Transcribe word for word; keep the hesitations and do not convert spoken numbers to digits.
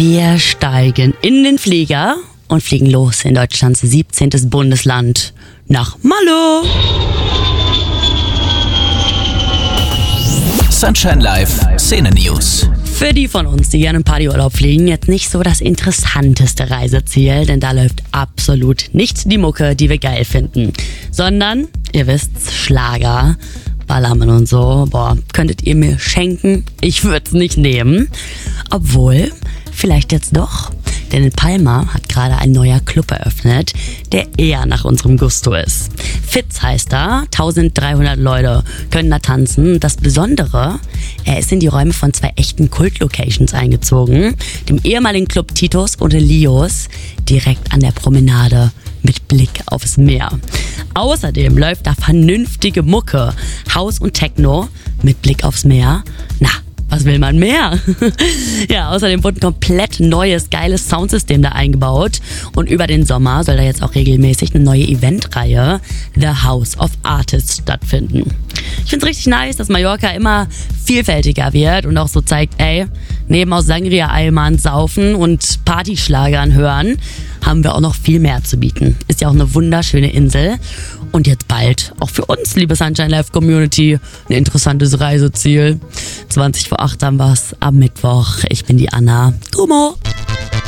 Wir steigen in den Flieger und fliegen los in Deutschlands siebzehntes Bundesland nach Malle. Sunshine Live Szene News. Für die von uns, die gerne in Partyurlaub fliegen, jetzt nicht so das interessanteste Reiseziel, denn da läuft absolut nicht die Mucke, die wir geil finden, sondern, ihr wisst's, Schlager, Ballermann und so. Boah, könntet ihr mir schenken? Ich würd's nicht nehmen. Obwohl, vielleicht jetzt doch. Denn in Palma hat gerade ein neuer Club eröffnet, der eher nach unserem Gusto ist. Fitz heißt da, eintausenddreihundert Leute können da tanzen. Das Besondere, er ist in die Räume von zwei echten Kult-Locations eingezogen. Dem ehemaligen Club Titos und Lios, direkt an der Promenade mit Blick aufs Meer. Außerdem läuft da vernünftige Mucke, House und Techno mit Blick aufs Meer. Na, was will man mehr? Ja, außerdem wurde ein komplett neues, geiles Soundsystem da eingebaut. Und über den Sommer soll da jetzt auch regelmäßig eine neue Eventreihe, The House of Artists, stattfinden. Ich find's richtig nice, dass Mallorca immer vielfältiger wird und auch so zeigt, ey, neben aus Sangria-Eimern saufen und Partyschlagern hören, haben wir auch noch viel mehr zu bieten. Ist ja auch eine wunderschöne Insel. Und jetzt bald auch für uns, liebe Sunshine Live Community, ein interessantes Reiseziel. zwanzig vor acht haben wir's am Mittwoch. Ich bin die Anna. Gummo.